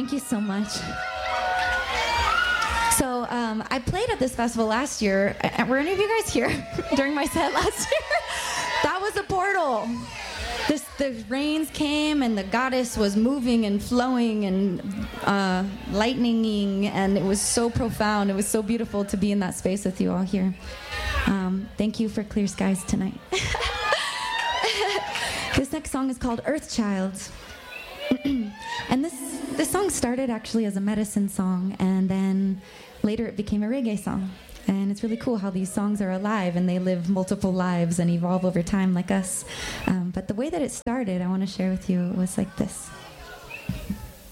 Thank you so much. So I played at this festival last year. Were any of you guys here during my set last year? That was a portal. The rains came and the goddess was moving and flowing and lightninging, and it was so profound. It was so beautiful to be in that space with you all here. Thank you for Clear Skies tonight. This next song is called Earthchild. And this song started actually as a medicine song, and then later it became a reggae song. And it's really cool how these songs are alive and they live multiple lives and evolve over time like us. But the way that it started, I want to share with you, was like this.